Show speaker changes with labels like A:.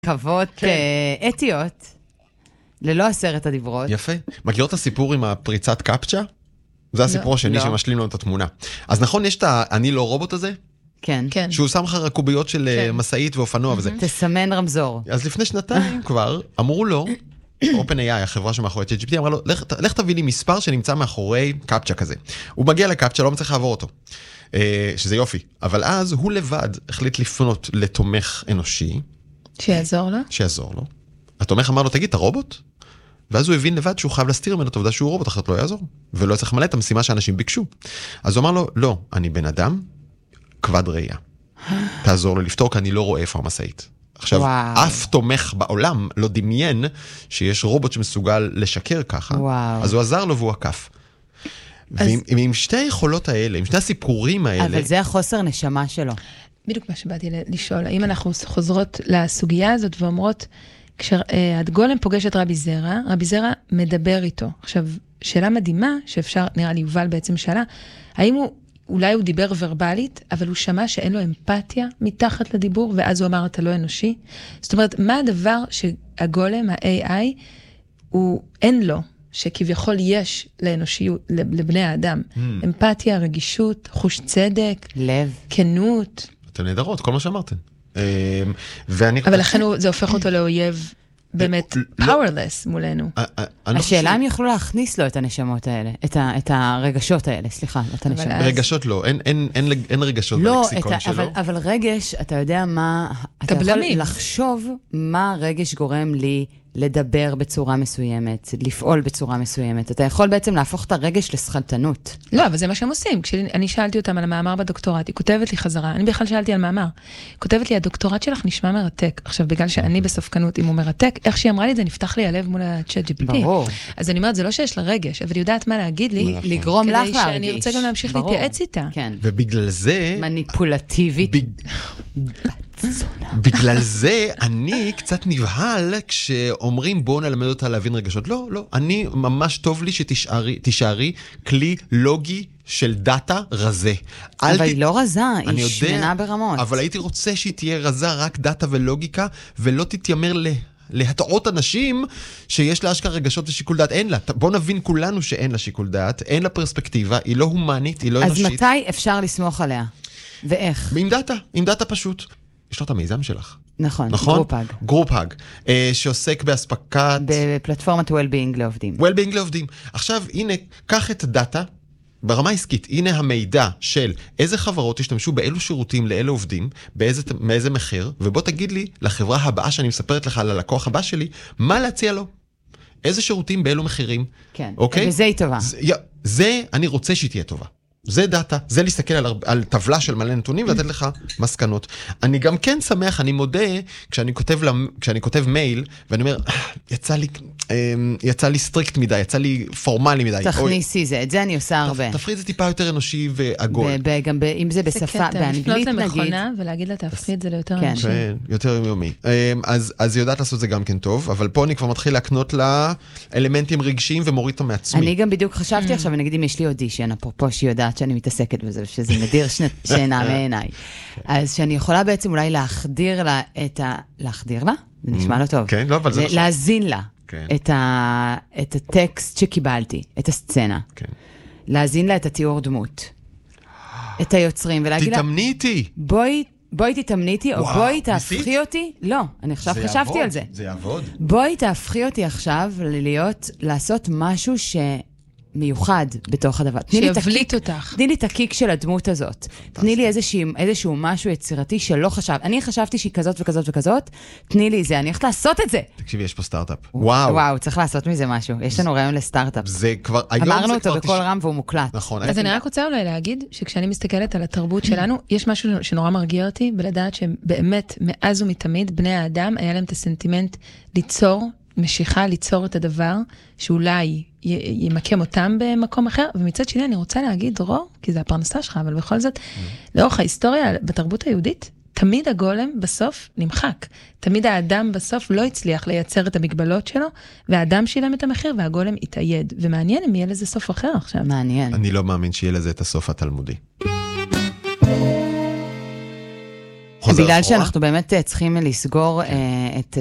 A: חוות אתיות, ללא 10 הדיברות.
B: יפה. מכירות את הסיפור עם הפריצת קפצ'ה? זה הסיפור השני שמשלים לנו את התמונה. אז נכון, יש את אני לא רובוט הזה?
A: כן.
B: שהוא שם לך רקוביות של מסעית ואופנוע וזה.
A: תסמן רמזור.
B: אז לפני שנתיים כבר אמרו לו, OpenAI, החברה שמאחורי ChatGPT, אמרה לו, לך תביא לי מספר שנמצא מאחורי קפצ'ה כזה. הוא מגיע לקפצ'ה, לא מצליח לעבור אותו. שזה יופי. אבל אז הוא לבד החליט לפנות לתומך אנושי.
C: שיעזור לו?
B: שיעזור לו. התומך אמר לו, תגיד, אתה רובוט? ואז הוא הבין לבד שהוא חייב להסתיר ממנו את העובדה שהוא רובוט, אחרת לא יעזור. ולא צריך למלא את המשימה שאנשים ביקשו. אז הוא אמר לו, לא, אני בן אדם, כבד ראייה. תעזור לו לפתור, כי אני לא רואה איפה המשאית. עכשיו, אף תומך בעולם לא דמיין שיש רובוט שמסוגל לשקר ככה. אז הוא עזר לו והוא עקף. ועם שתי היכולות האלה, עם שני הסיפורים האלה...
A: אבל זה החוסר נשמה שלו.
C: בדיוק מה שבאתי לשאול, האם אנחנו חוזרות לסוגיה הזאת ואומרות, כשהגולם פוגש את רבי זרע, רבי זרע מדבר איתו. עכשיו, שאלה מדהימה, שאפשר, נראה לי יובל בעצם שאלה, האם אולי הוא דיבר ורבלית, אבל הוא שמע שאין לו אמפתיה מתחת לדיבור, ואז הוא אמר, אתה לא אנושי? זאת אומרת, מה הדבר שהגולם, ה-AI, אין לו, שכביכול יש לאנושיות, לבני האדם? אמפתיה, רגישות, חוש צדק,
A: לב,
C: כנות.
B: אתם נהדרות, כל מה שאמרתם.
C: אבל לכן זה הופך אותו לאויב באמת powerless מולנו.
A: השאלה אם יוכלו להכניס לו את הנשמות האלה, את הרגשות האלה, סליחה, את הנשמות.
B: רגשות לא, אין רגשות בלקסיקון שלו.
A: אבל רגש, אתה יודע מה, אתה יכול לחשוב מה רגש גורם לי לדבר בצורה מסוימת, לפעול בצורה מסוימת. אתה יכול בעצם להפוך את הרגש לשכלתנות.
C: לא, אבל זה מה שהם עושים. כשאני שאלתי אותם על המאמר בדוקטורט, היא כותבת לי חזרה, אני בכלל שאלתי על מאמר, היא כותבת לי, הדוקטורט שלך נשמע מרתק. עכשיו, בגלל שאני בספקנות, אם הוא מרתק, איך שהיא אמרה לי, זה נפתח לי הלב מול ה-ChatGPT.
A: ברור.
C: אז אני אומרת, זה לא שיש לה רגש, אבל היא יודעת מה להגיד לי,
A: לגרום לך להרגיש.
C: כדי שאני ארצה גם להמשיך להתייעץ איתה.
A: כן.
B: ובגלל זה...
A: מניפולטיבית.
B: בגלל זה אני קצת נבהל כשאומרים בואו נלמד אותה להבין רגשות. לא, לא, אני ממש טוב לי שתישארי כלי לוגי של דאטה רזה.
A: אבל היא לא רזה, היא שמנה ברמות.
B: אבל הייתי רוצה שהיא תהיה רזה רק דאטה ולוגיקה, ולא תתיימר להטעות אנשים שיש לה אשכרה רגשות ושיקול דעת. אין לה. בואו נבין כולנו שאין לה שיקול דעת, אין לה פרספקטיבה, היא לא הומנית, היא לא אנושית.
A: אז מתי אפשר לסמוך עליה? ואיך?
B: עם דאטה פשוט. יש לו את המיזם שלך.
A: נכון, גרופאג.
B: גרופאג, שעוסק בהספקת...
A: בפלטפורמת well-being לעובדים.
B: well-being לעובדים. עכשיו, הנה, קח את הדאטה, ברמה עסקית, הנה המידע של איזה חברות השתמשו באילו שירותים לאילו עובדים, מאיזה מחיר, ובוא תגיד לי, לחברה הבאה שאני מספרת לך, ללקוח הבא שלי, מה להציע לו? איזה שירותים באילו מחירים?
A: כן,
B: אוקיי?
A: וזה היא טובה.
B: זה אני רוצה שהיא תהיה טובה. זה דאטה, זה להסתכל על טבלה של מלא נתונים ולתת לך מסקנות. אני גם כן שמח, אני מודה, כשאני כותב מייל, ואני אומר, יצא לי סטריקט מדי, יצא לי פורמלי מדי.
A: תכניסי זה, את זה אני עושה הרבה.
B: תפריד זה טיפה יותר אנושי ועגול.
A: גם אם זה בשפה, באנגלית נגיד.
C: לפנות למכונה ולהגיד לה, תפריד זה ליותר אנושי.
B: כן, יותר יומי. אז היא יודעת לעשות זה גם כן טוב, אבל פה אני כבר מתחיל להקנות לה אלמנטים רגשיים ומוריד אותם מעצמי. אני
A: גם בדיוק חשבתי עכשיו, נגיד אם יש לי אודישן, אפרופו שהיא יודעת שאני מתעסקת בזה, שזה מדיר שינה מעיניי. אז שאני יכולה בעצם אולי להחדיר לה להחדיר לה? זה נשמע לא טוב.
B: כן, לא, אבל זה
A: להזין לה את הטקסט שקיבלתי, את הסצנה. להזין לה את התיאור דמות. את היוצרים, ולהגיד לה...
B: תתאמני איתי.
A: בואי תתאמני איתי, או בואי תהפכי אותי. לא, אני עכשיו חשבתי על זה.
B: זה יעבוד.
A: בואי תהפכי אותי עכשיו לעשות משהו מיוחד בתוך הדבר.
C: שיבליט אותך.
A: תני לי את הקיק של הדמות הזאת. תני לי איזשהו משהו יצירתי שלא חשב. אני חשבתי שהיא כזאת וכזאת וכזאת. תני לי זה, אני הולכת לעשות את זה.
B: תקשיבי, יש פה סטארט-אפ.
A: וואו, צריך לעשות מזה משהו. יש לנו רעיון לסטארט-אפ.
B: זה כבר,
A: אמרנו אותו בכל רם והוא מוקלט.
B: נכון.
C: אז אני רק רוצה אולי להגיד, שכשאני מסתכלת על התרבות שלנו, יש משהו שנורא מרגיע אותי, ולדעת שבאמת, מאז ומתמיד, בני האדם, היה להם את הסנטימנט ליצור, משיכה ליצור את הדבר, שאולי ימקם אותם במקום אחר, ומצד שני אני רוצה להגיד, דרור, כי זה הפרנסה שלך, אבל בכל זאת, לאורך ההיסטוריה, בתרבות היהודית, תמיד הגולם בסוף נמחק. תמיד האדם בסוף לא הצליח לייצר את המגבלות שלו, והאדם שילם את המחיר, והגולם התאייד. ומעניין אם יהיה לזה סוף אחר עכשיו.
A: מעניין.
B: אני לא מאמין שיהיה לזה את הסוף התלמודי.
A: בגלל שאנחנו באמת צריכים לסגור את